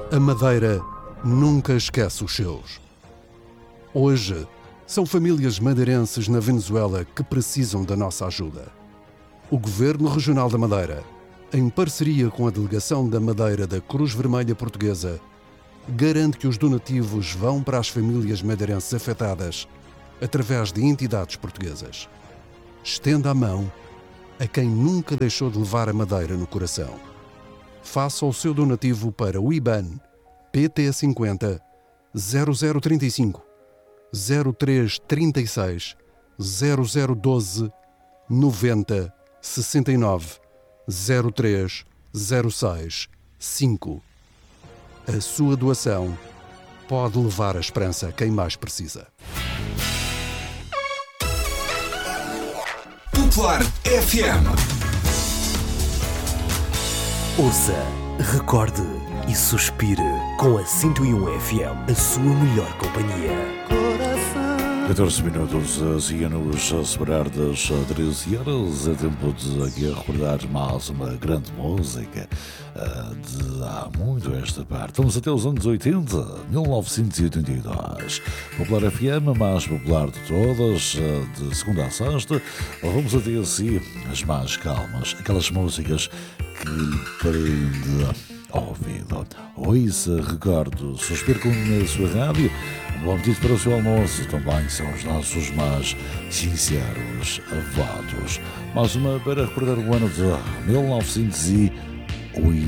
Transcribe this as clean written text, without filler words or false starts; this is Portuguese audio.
A Madeira nunca esquece os seus. Hoje, são famílias madeirenses na Venezuela que precisam da nossa ajuda. O Governo Regional da Madeira, em parceria com a Delegação da Madeira da Cruz Vermelha Portuguesa, garante que os donativos vão para as famílias madeirenses afetadas através de entidades portuguesas. Estenda a mão a quem nunca deixou de levar a Madeira no coração. Faça o seu donativo para o IBAN PT50 0035 0336 0012 90 69 03 06 5. A sua doação pode levar a esperança a quem mais precisa. Popular FM. Ouça, recorde e suspire com a 101 FM, a sua melhor companhia. 14 minutos, siga-nos a separar das 13 horas. É tempo de aqui recordar mais uma grande música de há muito esta parte. Vamos até os anos 80, 1982. Popular FM, a mais popular de todas, de segunda a sexta. Vamos até assim, as mais calmas, aquelas músicas que prende ao ouvido. Ouça, recordo, suspiro com a sua rádio. Bom apetite para o seu almoço, também são os nossos mais sinceros votos. Mais uma para recordar o ano de 1980.